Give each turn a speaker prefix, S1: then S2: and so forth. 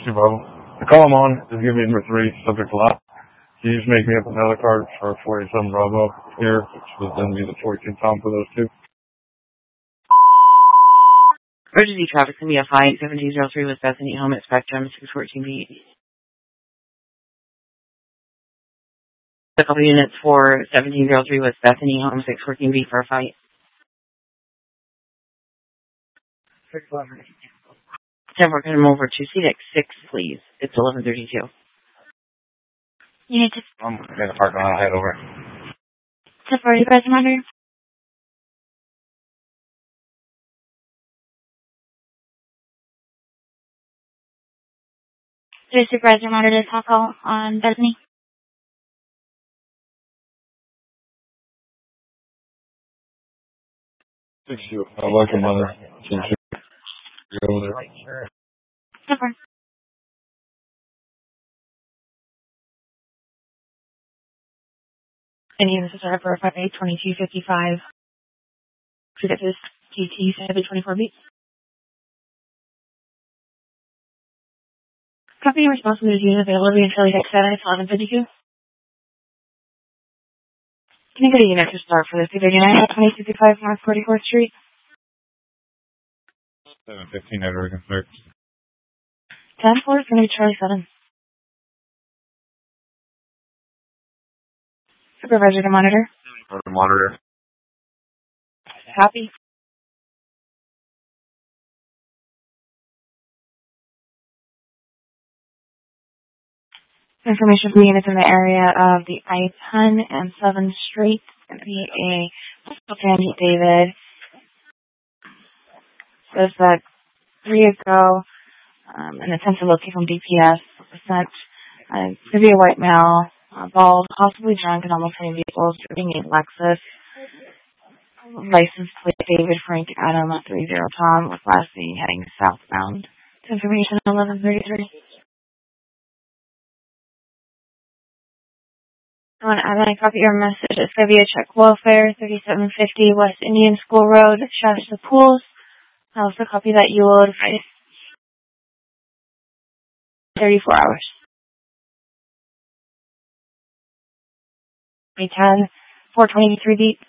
S1: 22 Bravo. The call I'm on is give me number 3, subject to lot. Can you just make me up another card for 47 Bravo here, which would then be the 42 pound for those two?
S2: Emergency traffic can be a flight 1703 with Bethany home at Spectrum 614 feet. A couple units for 1703 with Bethany home 614 feet for a fight. 10 we're going to move over to CDX 6, please. It's 1132.
S3: You need to...
S1: I'm in the parking lot. I'll head over.
S3: 10-4, Supervisor Monitor. Supervisor Monitor, call on Bethany.
S1: Thank you. Welcome, Mother. You're over there.
S3: 10-4.
S2: Any units are for 582255. CDX GT 724 feet. Company responsible to unit availability until CDX 7 at 1152. Can I get a unit to start for the 239 at 2255 North 44th Street?
S1: 715 at Oregon Clerk.
S2: 10-4 is going to be Charlie 7. Supervisor to monitor.
S1: Monitor.
S2: Copy. Information from units in the area of the I-10 and 7th Street. It's going to be a Sandy David. Says that 3 ago, an attempt to locate from DPS was sent. It's going to be a white male, bald, possibly drunk, and almost any vehicles, driving a Lexus. License plate David Frank Adam 30 Tom with last name heading southbound. Information 1133. I want to add that I copy your message. It's going to be a check welfare, 3750 West Indian School Road, Shasta Pools. I also copy that you will advise 34 hours. May 10, 423 beat.